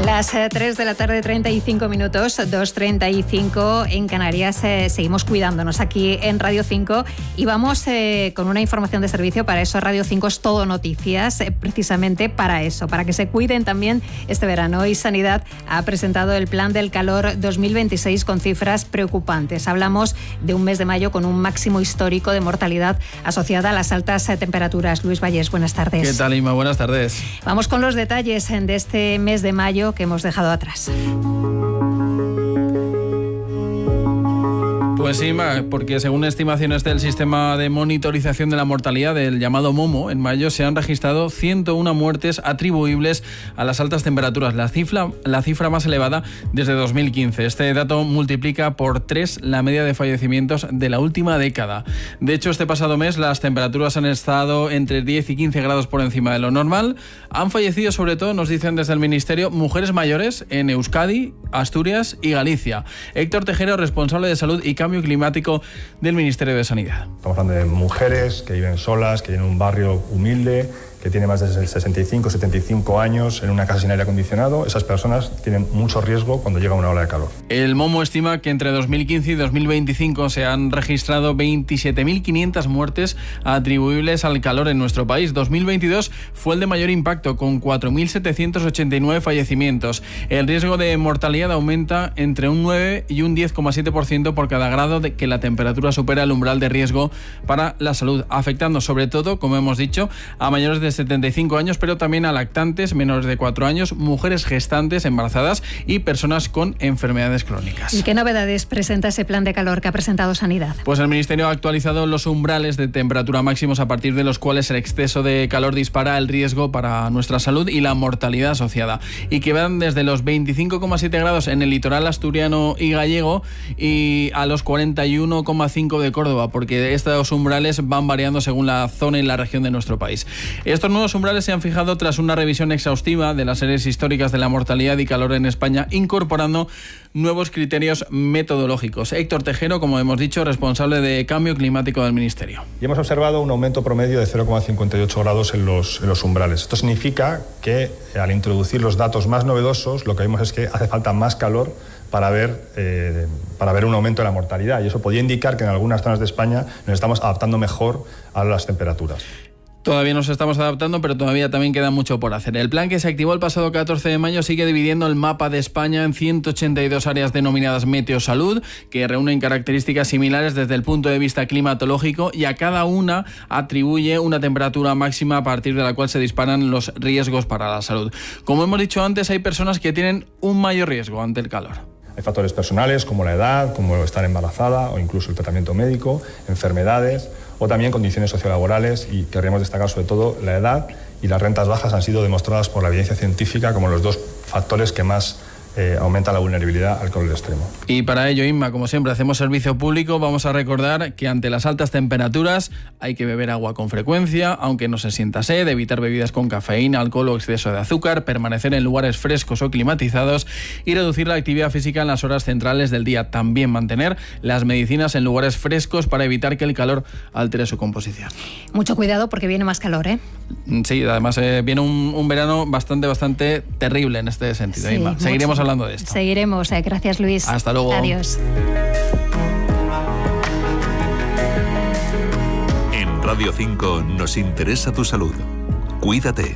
Las 3 de la tarde, 35 minutos, 2:35 en Canarias. Seguimos cuidándonos aquí en Radio 5 y vamos con una información de servicio. Para eso Radio 5 es todo noticias, precisamente para eso, para que se cuiden también este verano. Y Sanidad ha presentado el Plan del Calor 2026 con cifras preocupantes. Hablamos de un mes de mayo con un máximo histórico de mortalidad asociada a las altas temperaturas. Luis Vallés, buenas tardes. ¿Qué tal, Inma? Buenas tardes. Vamos con los detalles de este mes de mayo que hemos dejado atrás. Pues sí, porque según estimaciones del sistema de monitorización de la mortalidad, del llamado MOMO, en mayo se han registrado 101 muertes atribuibles a las altas temperaturas, la cifra más elevada desde 2015. Este dato multiplica por 3 la media de fallecimientos de la última década. De hecho, este pasado mes las temperaturas han estado entre 10 y 15 grados por encima de lo normal. Han fallecido, sobre todo, nos dicen desde el Ministerio, mujeres mayores en Euskadi, Asturias y Galicia. Héctor Tejero, responsable de Salud y Cambio Climático del Ministerio de Sanidad. Estamos hablando de mujeres que viven solas, que viven en un barrio humilde, que tiene más de 65, 75 años en una casa sin aire acondicionado. Esas personas tienen mucho riesgo cuando llega una ola de calor. El MOMO estima que entre 2015 y 2025 se han registrado 27.500 muertes atribuibles al calor en nuestro país. 2022 fue el de mayor impacto, con 4.789 fallecimientos. El riesgo de mortalidad aumenta entre un 9 y un 10,7% por cada grado de que la temperatura supera el umbral de riesgo para la salud, afectando sobre todo, como hemos dicho, a mayores de 75 años, pero también a lactantes menores de 4 años, mujeres gestantes, embarazadas y personas con enfermedades crónicas. ¿Y qué novedades presenta ese plan de calor que ha presentado Sanidad? Pues el Ministerio ha actualizado los umbrales de temperatura máximos a partir de los cuales el exceso de calor dispara el riesgo para nuestra salud y la mortalidad asociada, y que van desde los 25,7 grados en el litoral asturiano y gallego y a los 41,5 de Córdoba, porque estos umbrales van variando según la zona y la región de nuestro país. Estos nuevos umbrales se han fijado tras una revisión exhaustiva de las series históricas de la mortalidad y calor en España, incorporando nuevos criterios metodológicos. Héctor Tejero, como hemos dicho, responsable de Cambio Climático del Ministerio. Y hemos observado un aumento promedio de 0,58 grados en los umbrales. Esto significa que al introducir los datos más novedosos, lo que vemos es que hace falta más calor para ver un aumento de la mortalidad. Y eso podría indicar que en algunas zonas de España nos estamos adaptando mejor a las temperaturas. Todavía nos estamos adaptando, pero todavía también queda mucho por hacer. El plan, que se activó el pasado 14 de mayo, sigue dividiendo el mapa de España en 182 áreas denominadas Meteosalud, que reúnen características similares desde el punto de vista climatológico, y a cada una atribuye una temperatura máxima a partir de la cual se disparan los riesgos para la salud. Como hemos dicho antes, hay personas que tienen un mayor riesgo ante el calor. Hay factores personales como la edad, como estar embarazada o incluso el tratamiento médico, enfermedades o también condiciones sociolaborales, y querríamos destacar sobre todo la edad y las rentas bajas. Han sido demostradas por la evidencia científica como los dos factores que más aumenta la vulnerabilidad al calor extremo. Y para ello, Inma, como siempre, hacemos servicio público. Vamos a recordar que ante las altas temperaturas hay que beber agua con frecuencia, aunque no se sienta sed, evitar bebidas con cafeína, alcohol o exceso de azúcar, permanecer en lugares frescos o climatizados y reducir la actividad física en las horas centrales del día. También mantener las medicinas en lugares frescos para evitar que el calor altere su composición. Mucho cuidado porque viene más calor, ¿eh? Sí, además viene un verano bastante terrible en este sentido, sí, Inma. Seguiremos hablando de esto. Seguiremos. Gracias, Luis. Hasta luego. Adiós. En Radio 5 nos interesa tu salud. Cuídate.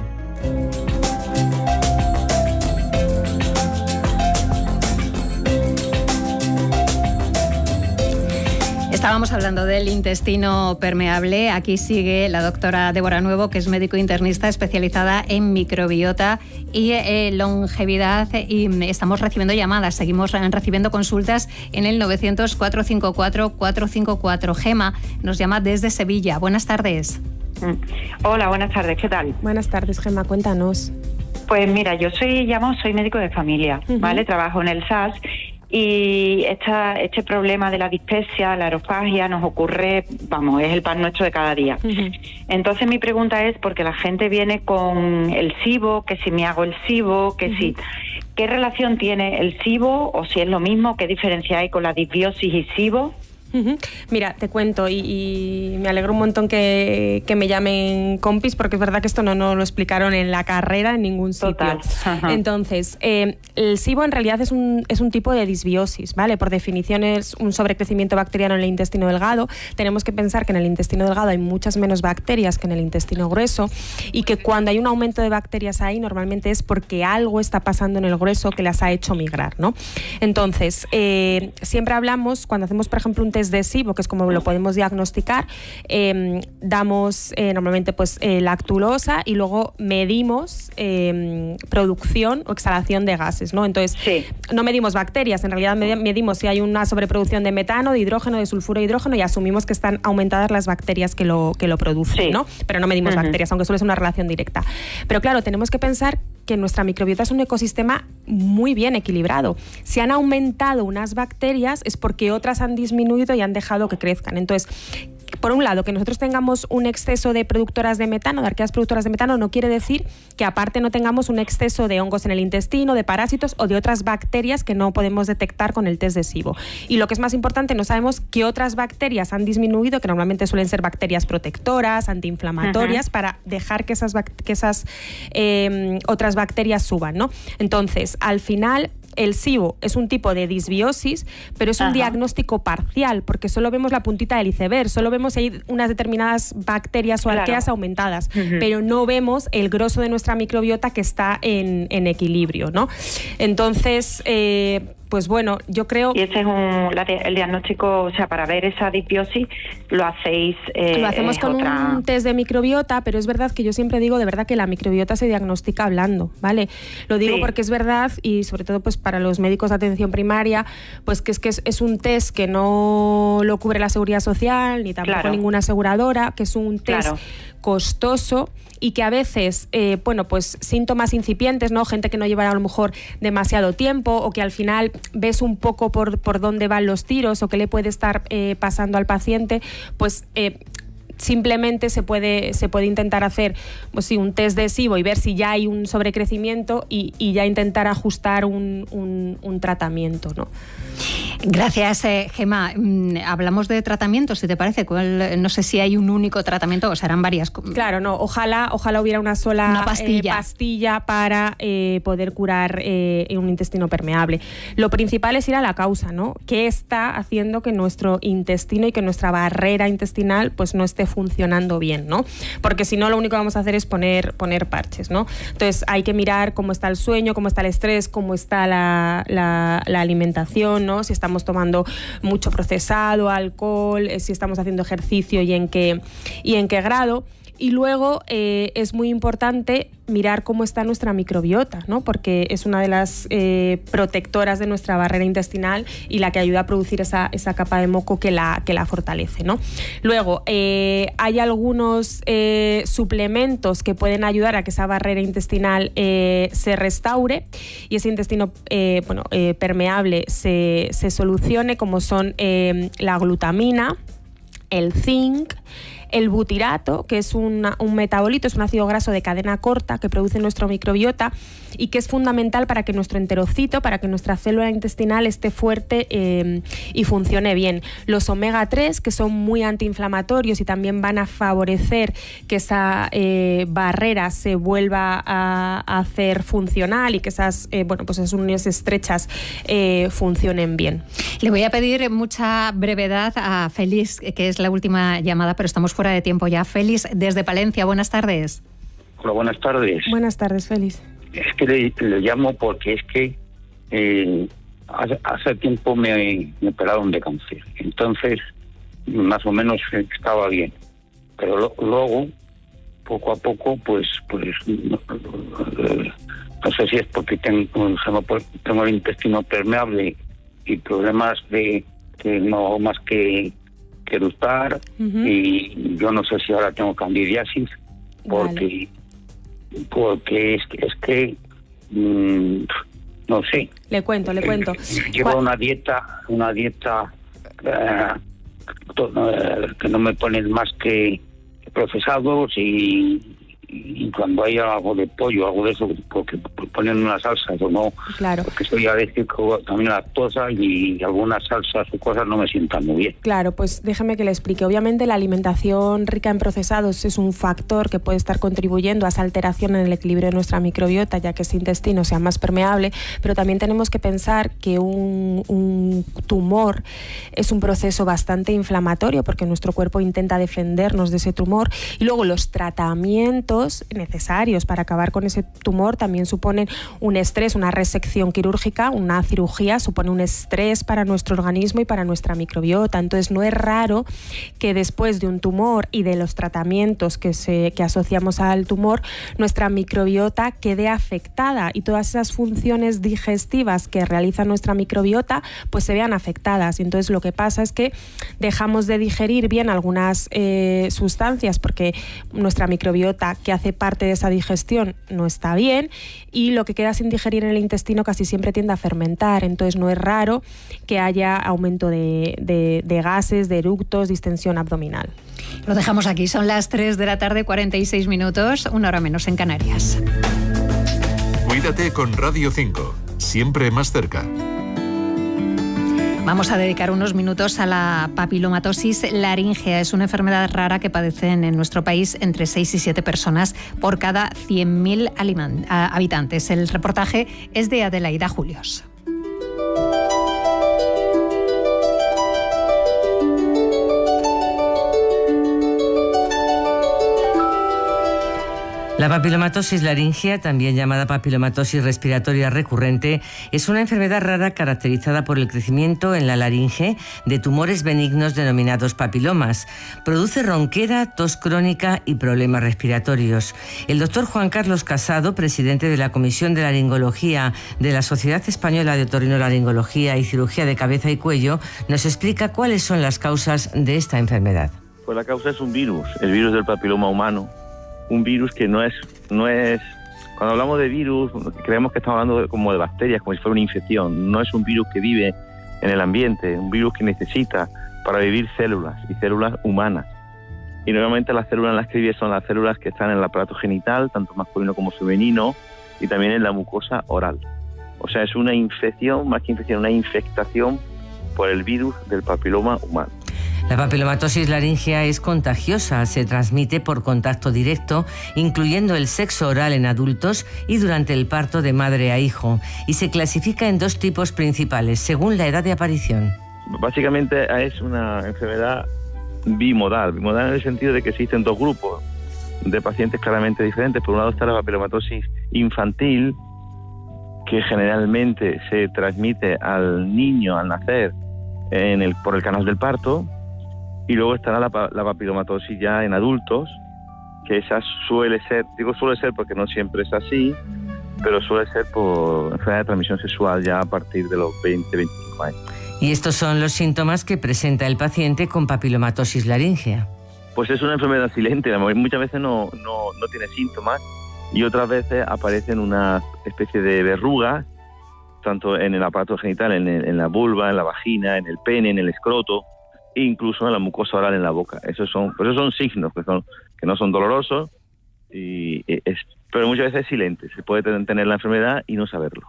Estábamos hablando del intestino permeable. Aquí sigue la doctora Débora Nuevo, que es médico internista especializada en microbiota y longevidad, y estamos recibiendo llamadas, seguimos recibiendo consultas en el 900-454-454. Gema nos llama desde Sevilla. Buenas tardes. Hola, buenas tardes, ¿qué tal? Buenas tardes, Gema, cuéntanos. Pues mira, yo soy médico de familia, ¿vale? Trabajo en el SAS. Y este problema de la dispepsia, la aerofagia, nos ocurre, es el pan nuestro de cada día. Entonces mi pregunta es, porque la gente viene con el SIBO, que si me hago el SIBO, que si... ¿Qué relación tiene el SIBO, o si es lo mismo? ¿Qué diferencia hay con la disbiosis y SIBO? Mira, te cuento y me alegro un montón que me llamen compis, porque es verdad que esto no lo explicaron en la carrera en ningún sitio. Total. Entonces, el SIBO en realidad es un tipo de disbiosis, ¿vale? Por definición es un sobrecrecimiento bacteriano en el intestino delgado. Tenemos que pensar que en el intestino delgado hay muchas menos bacterias que en el intestino grueso, y que cuando hay un aumento de bacterias ahí, normalmente es porque algo está pasando en el grueso que las ha hecho migrar, ¿no? Entonces, siempre hablamos, cuando hacemos, por ejemplo, un test de SIBO, que es como lo podemos diagnosticar, damos normalmente pues lactulosa, y luego medimos producción o exhalación de gases, ¿no? Entonces, no medimos bacterias, en realidad medimos si hay una sobreproducción de metano, de hidrógeno, de sulfuro de hidrógeno, y asumimos que están aumentadas las bacterias que lo producen, ¿no? Pero no medimos bacterias, aunque suele ser una relación directa. Pero claro, tenemos que pensar que nuestra microbiota es un ecosistema muy bien equilibrado. Si han aumentado unas bacterias es porque otras han disminuido y han dejado que crezcan. Entonces, por un lado, que nosotros tengamos un exceso de productoras de metano, de arqueas productoras de metano, no quiere decir que aparte no tengamos un exceso de hongos en el intestino, de parásitos o de otras bacterias que no podemos detectar con el test de SIBO. Y lo que es más importante, no sabemos qué otras bacterias han disminuido, que normalmente suelen ser bacterias protectoras, antiinflamatorias, para dejar que esas otras bacterias suban, ¿no? Entonces, al final, el SIBO es un tipo de disbiosis, pero es un diagnóstico parcial, porque solo vemos la puntita del iceberg, solo vemos si hay unas determinadas bacterias o arqueas aumentadas, pero no vemos el grosso de nuestra microbiota que está en equilibrio, ¿no? Entonces, pues bueno, yo creo... Y ese es el diagnóstico, o sea, para ver esa disbiosis lo hacéis... lo hacemos con un test de microbiota, pero es verdad que yo siempre digo, de verdad, que la microbiota se diagnostica hablando, ¿vale? Lo digo porque es verdad, y sobre todo pues para los médicos de atención primaria, pues que es un test que no lo cubre la Seguridad Social, ni tampoco ninguna aseguradora, que es un test costoso, y que a veces, pues síntomas incipientes, ¿no? Gente que no lleva a lo mejor demasiado tiempo, o que al final ves un poco por dónde van los tiros, o qué le puede estar pasando al paciente, pues... simplemente se puede intentar hacer pues sí, un test de SIBO y ver si ya hay un sobrecrecimiento y ya intentar ajustar un tratamiento, ¿no? Gracias, Gemma. Hablamos de tratamientos, si te parece. No sé si hay un único tratamiento o serán varias. Claro, no. Ojalá hubiera una sola pastilla para poder curar un intestino permeable. Lo principal es ir a la causa, ¿no? ¿Qué está haciendo que nuestro intestino y que nuestra barrera intestinal pues no esté funcionando bien, ¿no? Porque si no, lo único que vamos a hacer es poner parches, ¿no? Entonces hay que mirar cómo está el sueño, cómo está el estrés, cómo está la alimentación, ¿no? Si estamos tomando mucho procesado, alcohol, si estamos haciendo ejercicio y en qué grado. Y luego es muy importante mirar cómo está nuestra microbiota, ¿no? Porque es una de las protectoras de nuestra barrera intestinal y la que ayuda a producir esa capa de moco que la fortalece, ¿no? Luego, hay algunos suplementos que pueden ayudar a que esa barrera intestinal se restaure y ese intestino permeable se solucione, como son la glutamina, el zinc, el butirato, que es un metabolito, es un ácido graso de cadena corta que produce nuestra microbiota y que es fundamental para que nuestro enterocito, para que nuestra célula intestinal esté fuerte y funcione bien. Los omega 3, que son muy antiinflamatorios y también van a favorecer que esa barrera se vuelva a hacer funcional y que esas uniones estrechas funcionen bien. Le voy a pedir mucha brevedad a Félix, que es la última llamada, pero estamos fuera de tiempo ya. Félix, desde Palencia, buenas tardes. Hola, buenas tardes. Buenas tardes, Félix. Es que le llamo porque es que hace tiempo me operaron de cáncer. Entonces, más o menos estaba bien. Pero luego, poco a poco, pues no sé si es porque tengo el intestino permeable y problemas de que no más que eructar, y yo no sé si ahora tengo candidiasis porque es que no sé. Le cuento. Llevo una dieta que no me ponen más que procesados y y cuando hay algo de pollo, algo de eso, porque ponen una salsa o no, claro, porque soy alérgico también a la lactosa y algunas salsas o cosas no me sientan muy bien. Claro, pues déjeme que le explique. Obviamente la alimentación rica en procesados es un factor que puede estar contribuyendo a esa alteración en el equilibrio de nuestra microbiota, ya que ese intestino sea más permeable, pero también tenemos que pensar que un tumor es un proceso bastante inflamatorio porque nuestro cuerpo intenta defendernos de ese tumor, y luego los tratamientos necesarios para acabar con ese tumor también suponen un estrés. Una resección quirúrgica, una cirugía, supone un estrés para nuestro organismo y para nuestra microbiota. Entonces no es raro que después de un tumor y de los tratamientos que asociamos al tumor, nuestra microbiota quede afectada y todas esas funciones digestivas que realiza nuestra microbiota pues se vean afectadas. Y entonces lo que pasa es que dejamos de digerir bien algunas sustancias porque nuestra microbiota que hace parte de esa digestión no está bien, y lo que queda sin digerir en el intestino casi siempre tiende a fermentar. Entonces no es raro que haya aumento de gases, de eructos, distensión abdominal. Lo dejamos aquí, son las 3 de la tarde, 46 minutos, una hora menos en Canarias. Cuídate con Radio 5, siempre más cerca. Vamos a dedicar unos minutos a la papilomatosis laríngea. Es una enfermedad rara que padecen en nuestro país entre 6 y 7 personas por cada 100.000 habitantes. El reportaje es de Adelaida Julios. La papilomatosis laríngea, también llamada papilomatosis respiratoria recurrente, es una enfermedad rara caracterizada por el crecimiento en la laringe de tumores benignos denominados papilomas. Produce ronquera, tos crónica y problemas respiratorios. El doctor Juan Carlos Casado, presidente de la Comisión de Laringología de la Sociedad Española de Otorrinolaringología y Cirugía de Cabeza y Cuello, nos explica cuáles son las causas de esta enfermedad. Pues la causa es un virus, el virus del papiloma humano. Un virus que no es... Cuando hablamos de virus, creemos que estamos hablando como de bacterias, como si fuera una infección. No es un virus que vive en el ambiente, un virus que necesita para vivir células, y células humanas. Y normalmente las células en las que vive son las células que están en el aparato genital, tanto masculino como femenino, y también en la mucosa oral. O sea, es una infección, más que infección, una infectación por el virus del papiloma humano. La papilomatosis laríngea es contagiosa, se transmite por contacto directo, incluyendo el sexo oral en adultos y durante el parto de madre a hijo, y se clasifica en 2 tipos principales, según la edad de aparición. Básicamente es una enfermedad bimodal en el sentido de que existen 2 grupos de pacientes claramente diferentes. Por un lado está la papilomatosis infantil, que generalmente se transmite al niño al nacer por el canal del parto. Y luego estará la papilomatosis ya en adultos, que esa suele ser porque no siempre es así, pero suele ser por enfermedad de transmisión sexual ya a partir de los 20-25 años. ¿Y estos son los síntomas que presenta el paciente con papilomatosis laríngea? Pues es una enfermedad silente, muchas veces no tiene síntomas y otras veces aparecen una especie de verrugas, tanto en el aparato genital, en la vulva, en la vagina, en el pene, en el escroto, incluso en la mucosa oral en la boca. Esos son signos que no son dolorosos, pero muchas veces es silente. Se puede tener la enfermedad y no saberlo.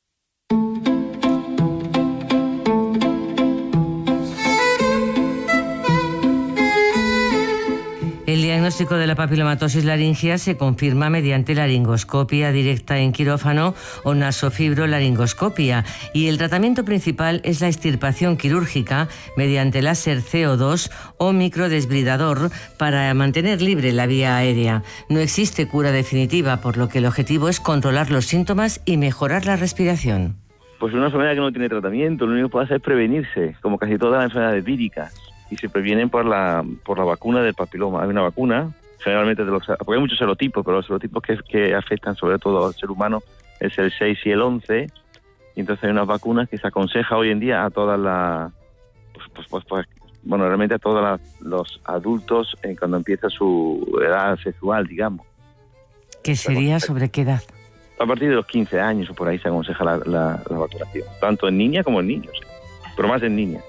El diagnóstico de la papilomatosis laríngea se confirma mediante laringoscopia directa en quirófano o nasofibrolaringoscopia, y el tratamiento principal es la extirpación quirúrgica mediante láser CO2 o microdesbridador para mantener libre la vía aérea. No existe cura definitiva, por lo que el objetivo es controlar los síntomas y mejorar la respiración. Pues una enfermedad que no tiene tratamiento, lo único que puede hacer es prevenirse, como casi todas las enfermedades víricas. Y se previenen por la vacuna del papiloma. Hay una vacuna, generalmente porque hay muchos serotipos, pero los serotipos que afectan sobre todo al ser humano es el 6 y el 11, y entonces hay unas vacunas que se aconseja hoy en día a todas realmente a todos los adultos cuando empieza su edad sexual, digamos. ¿Qué sería sobre qué edad? A partir de los 15 años o por ahí se aconseja la vacunación, tanto en niñas como en niños, pero más en niñas.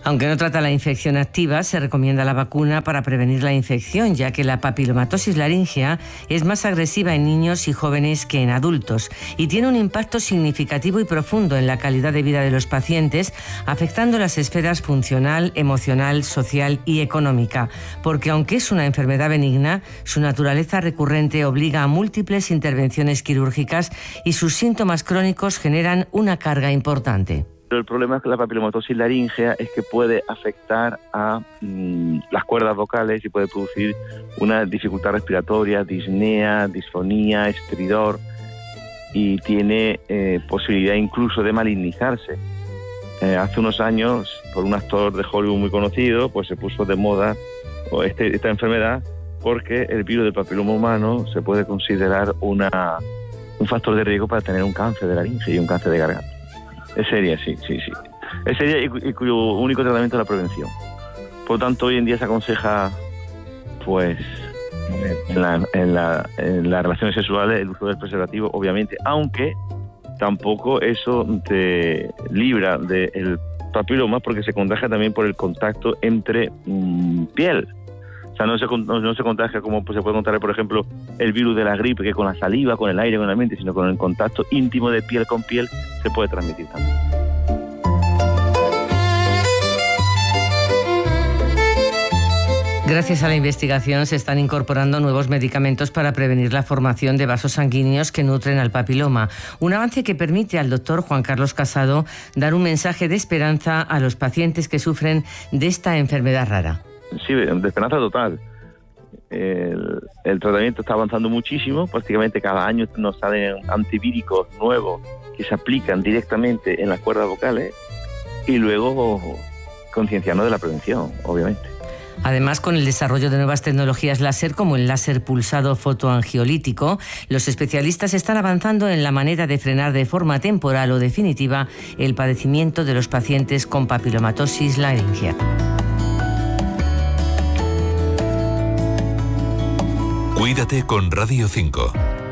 Aunque no trata la infección activa, se recomienda la vacuna para prevenir la infección, ya que la papilomatosis laríngea es más agresiva en niños y jóvenes que en adultos y tiene un impacto significativo y profundo en la calidad de vida de los pacientes, afectando las esferas funcional, emocional, social y económica. Porque aunque es una enfermedad benigna, su naturaleza recurrente obliga a múltiples intervenciones quirúrgicas y sus síntomas crónicos generan una carga importante. Pero el problema con la papilomatosis laríngea es que puede afectar a las cuerdas vocales y puede producir una dificultad respiratoria, disnea, disfonía, estridor, y tiene posibilidad incluso de malignizarse. Hace unos años, por un actor de Hollywood muy conocido, pues se puso de moda esta enfermedad porque el virus del papiloma humano se puede considerar un factor de riesgo para tener un cáncer de laringe y un cáncer de garganta. Es seria, sí. Es seria y cuyo único tratamiento es la prevención. Por lo tanto, hoy en día se aconseja, pues, en las relaciones sexuales el uso del preservativo, obviamente, aunque tampoco eso te libra del papiloma porque se contagia también por el contacto entre piel. O sea, no se contagia como se puede contagiar, por ejemplo, el virus de la gripe, que con la saliva, con el aire, con el ambiente, sino con el contacto íntimo de piel con piel se puede transmitir también. Gracias a la investigación se están incorporando nuevos medicamentos para prevenir la formación de vasos sanguíneos que nutren al papiloma. Un avance que permite al doctor Juan Carlos Casado dar un mensaje de esperanza a los pacientes que sufren de esta enfermedad rara. Sí, de esperanza total. El tratamiento está avanzando muchísimo. Prácticamente cada año nos salen antivíricos nuevos que se aplican directamente en las cuerdas vocales y luego concienciarnos de la prevención, obviamente. Además, con el desarrollo de nuevas tecnologías láser como el láser pulsado fotoangiolítico, los especialistas están avanzando en la manera de frenar de forma temporal o definitiva el padecimiento de los pacientes con papilomatosis laríngea. Cuídate con Radio 5.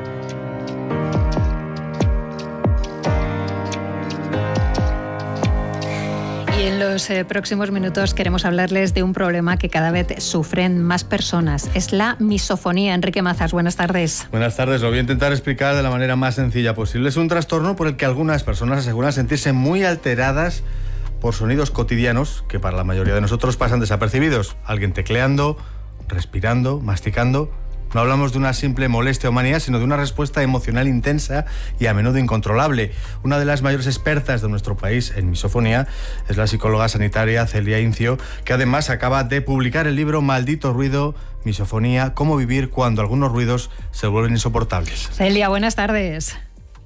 Y en los próximos minutos queremos hablarles de un problema que cada vez sufren más personas. Es la misofonía. Enrique Mazas, buenas tardes. Buenas tardes. Lo voy a intentar explicar de la manera más sencilla posible. Es un trastorno por el que algunas personas aseguran sentirse muy alteradas por sonidos cotidianos que para la mayoría de nosotros pasan desapercibidos. Alguien tecleando, respirando, masticando. No hablamos de una simple molestia o manía, sino de una respuesta emocional intensa y a menudo incontrolable. Una de las mayores expertas de nuestro país en misofonía es la psicóloga sanitaria Celia Incio, que además acaba de publicar el libro Maldito ruido, misofonía, cómo vivir cuando algunos ruidos se vuelven insoportables. Celia, buenas tardes.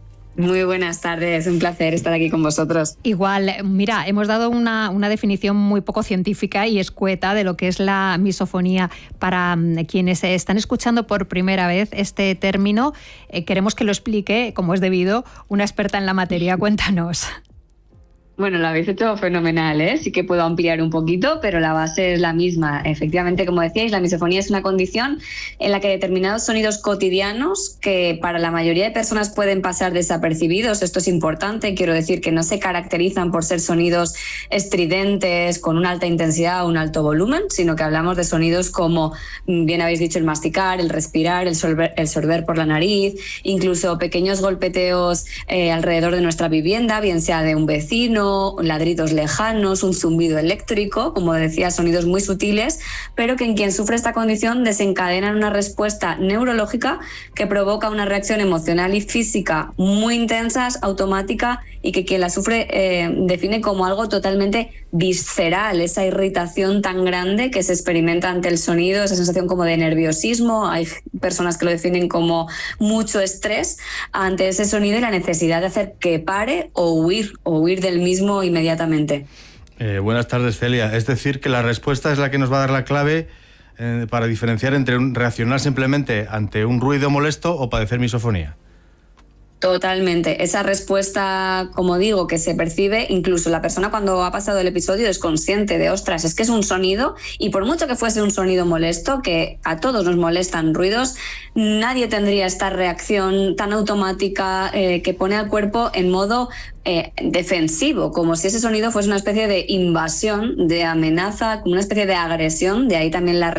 Muy buenas tardes, un placer estar aquí con vosotros. Igual, mira, hemos dado una definición muy poco científica y escueta de lo que es la misofonía. Para quienes están escuchando por primera vez este término, queremos que lo explique, como es debido, una experta en la materia. Cuéntanos. Bueno, lo habéis hecho fenomenal, ¿eh? Sí que puedo ampliar un poquito, pero la base es la misma. Efectivamente, como decíais, la misofonía es una condición en la que determinados sonidos cotidianos que para la mayoría de personas pueden pasar desapercibidos, esto es importante, quiero decir que no se caracterizan por ser sonidos estridentes, con una alta intensidad o un alto volumen, sino que hablamos de sonidos como, bien habéis dicho, el masticar, el respirar, el sorber por la nariz, incluso pequeños golpeteos alrededor de nuestra vivienda, bien sea de un vecino, ladridos lejanos, un zumbido eléctrico, como decía, sonidos muy sutiles, pero que en quien sufre esta condición desencadenan una respuesta neurológica que provoca una reacción emocional y física muy intensas, automática, y que quien la sufre define como algo totalmente visceral, esa irritación tan grande que se experimenta ante el sonido, esa sensación como de nerviosismo. Hay personas que lo definen como mucho estrés ante ese sonido y la necesidad de hacer que pare o huir del mismo inmediatamente. Buenas tardes, Celia. Es decir, que la respuesta es la que nos va a dar la clave para diferenciar entre reaccionar simplemente ante un ruido molesto o padecer misofonía. Totalmente. Esa respuesta, como digo, que se percibe, incluso la persona cuando ha pasado el episodio es consciente de, ostras, es que es un sonido, y por mucho que fuese un sonido molesto, que a todos nos molestan ruidos, nadie tendría esta reacción tan automática que pone al cuerpo en modo defensivo, como si ese sonido fuese una especie de invasión, de amenaza, como una especie de agresión, de ahí también la